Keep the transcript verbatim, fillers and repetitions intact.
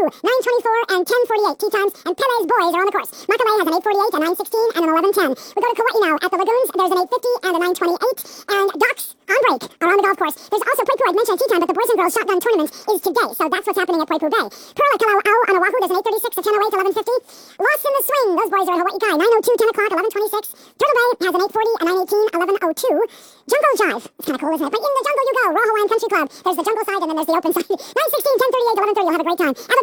nine twenty-four, and ten forty-eight tee times, and Pele's boys are on the course. Makalei has an eight forty-eight, a nine sixteen, and an eleven ten. We go to Kauai now. At the Lagoons, there's an eight fifty and a nine twenty-eight, and Docks on break are on the golf course. There's also Poipu. I'd mentioned tee time, but the boys and girls shotgun tournament is today, so that's what's happening at Poipu Bay. Pearl at Kalauau on Oahu, there's an eight thirty-six, a ten oh eight, eleven fifty. Lost in the Swing, those boys are at Hawaii Kai, nine oh two, ten o'clock, eleven twenty-six. Turtle Bay has an eight forty, a nine eighteen, eleven oh two. Jungle Jive, it's kind of cool, isn't it? But in the jungle you go, Raw Hawaiian Country Club. There's the jungle side, and then there's the open side. nine sixteen, ten thirty-eight, eleven thirty, you'll have a great time.